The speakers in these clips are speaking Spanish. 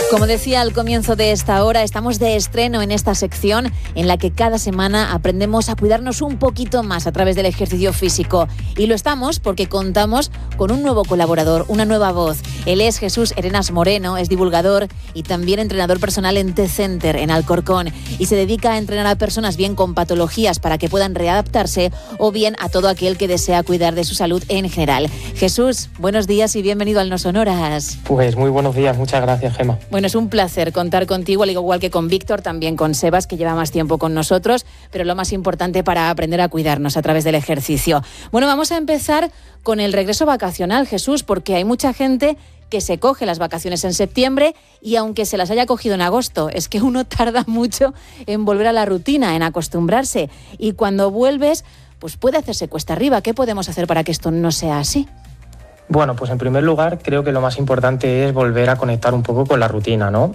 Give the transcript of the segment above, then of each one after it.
Como decía al comienzo de esta hora, estamos de estreno en esta sección en la que cada semana aprendemos a cuidarnos un poquito más a través del ejercicio físico. Y lo estamos porque contamos con un nuevo colaborador, una nueva voz. Él es Jesús Arenas Moreno, es divulgador y también entrenador personal en T-Center, en Alcorcón. Y se dedica a entrenar a personas bien con patologías para que puedan readaptarse o bien a todo aquel que desea cuidar de su salud en general. Jesús, buenos días y bienvenido al No Sonoras. Pues muy buenos días, muchas gracias, Gemma. Bueno, es un placer contar contigo, al igual que con Víctor, también con Sebas, que lleva más tiempo con nosotros, pero lo más importante para aprender a cuidarnos a través del ejercicio. Bueno, vamos a empezar con el regreso vacacional, Jesús, porque hay mucha gente que se coge las vacaciones en septiembre y aunque se las haya cogido en agosto, es que uno tarda mucho en volver a la rutina, en acostumbrarse. Y cuando vuelves, pues puede hacerse cuesta arriba. ¿Qué podemos hacer para que esto no sea así? Bueno, pues en primer lugar creo que lo más importante es volver a conectar un poco con la rutina, ¿no?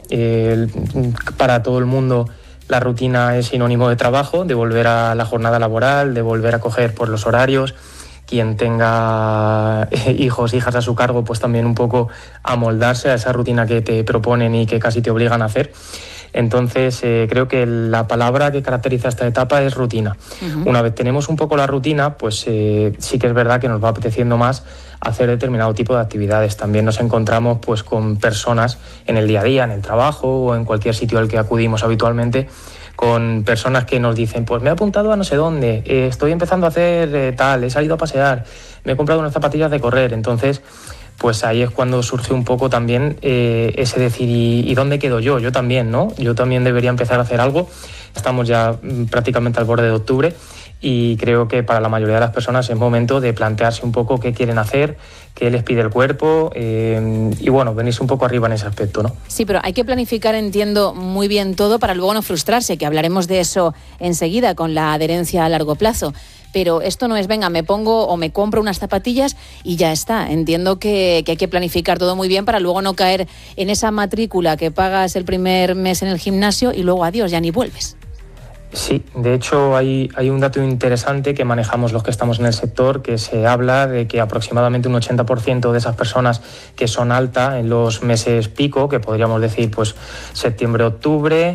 Para todo el mundo la rutina es sinónimo de trabajo, de volver a la jornada laboral, de volver a coger por los horarios. Quien tenga hijos, hijas a su cargo, pues también un poco amoldarse a esa rutina que te proponen y que casi te obligan a hacer. Entonces, creo que la palabra que caracteriza esta etapa es rutina. Uh-huh. Una vez tenemos un poco la rutina, pues sí que es verdad que nos va apeteciendo más hacer determinado tipo de actividades. También nos encontramos pues con personas en el día a día, en el trabajo o en cualquier sitio al que acudimos habitualmente, con personas que nos dicen, pues me he apuntado a no sé dónde, estoy empezando a hacer tal, he salido a pasear, me he comprado unas zapatillas de correr. Entonces, pues ahí es cuando surge un poco también ese decir, ¿y dónde quedo yo? Yo también, ¿no? Yo también debería empezar a hacer algo. Estamos ya prácticamente al borde de octubre y creo que para la mayoría de las personas es momento de plantearse un poco qué quieren hacer, qué les pide el cuerpo y bueno, venirse un poco arriba en ese aspecto, ¿no? Sí, pero hay que planificar, entiendo, muy bien todo para luego no frustrarse, que hablaremos de eso enseguida con la adherencia a largo plazo. Pero esto no es, venga, me pongo o me compro unas zapatillas y ya está. Entiendo que hay que planificar todo muy bien para luego no caer en esa matrícula que pagas el primer mes en el gimnasio y luego adiós, ya ni vuelves. Sí, de hecho hay un dato interesante que manejamos los que estamos en el sector, que se habla de que aproximadamente un 80% de esas personas que son alta en los meses pico, que podríamos decir pues septiembre, octubre,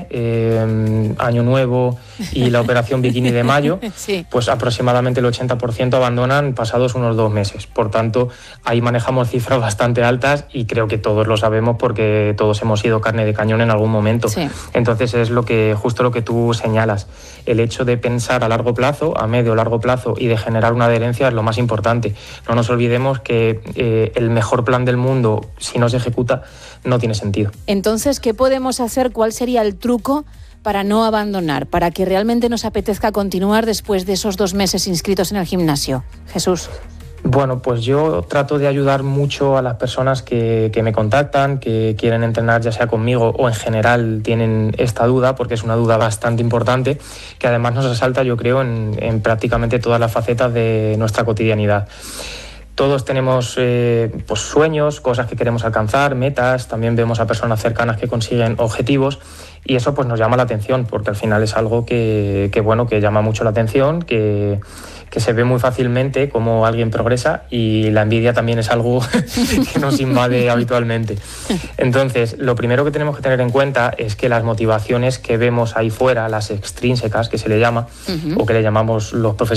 año nuevo y la operación bikini de mayo, sí. Pues aproximadamente el 80% abandonan pasados unos 2 meses. Por tanto, ahí manejamos cifras bastante altas y creo que todos lo sabemos porque todos hemos sido carne de cañón en algún momento. Sí. Entonces es justo lo que tú señalas. El hecho de pensar a largo plazo, a medio o largo plazo y de generar una adherencia es lo más importante. No nos olvidemos que el mejor plan del mundo, si no se ejecuta, no tiene sentido. Entonces, ¿qué podemos hacer? ¿Cuál sería el truco para no abandonar, para que realmente nos apetezca continuar después de esos 2 meses inscritos en el gimnasio? Jesús. Bueno, pues yo trato de ayudar mucho a las personas que me contactan, que quieren entrenar ya sea conmigo o en general tienen esta duda, porque es una duda bastante importante, que además nos asalta, yo creo, en prácticamente todas las facetas de nuestra cotidianidad. Todos tenemos pues sueños, cosas que queremos alcanzar, metas, también vemos a personas cercanas que consiguen objetivos y eso pues nos llama la atención, porque al final es algo que llama mucho la atención, que se ve muy fácilmente cómo alguien progresa y la envidia también es algo que nos invade habitualmente. Entonces, lo primero que tenemos que tener en cuenta es que las motivaciones que vemos ahí fuera, las extrínsecas que se le llama, o que le llamamos los profesionales,